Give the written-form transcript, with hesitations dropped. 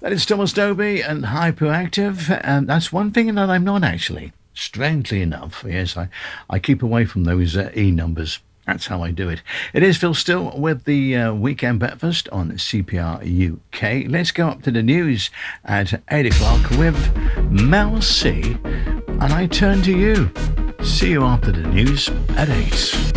That is Thomas Dolby and Hyperactive, and that's one thing that I'm not actually. Strangely enough, yes, I keep away from those E numbers. That's how I do it. It is Phil Still with the Weekend Breakfast on CPR UK. Let's go up to the news at 8 o'clock with Mel C. And I turn to you. See you after the news at 8.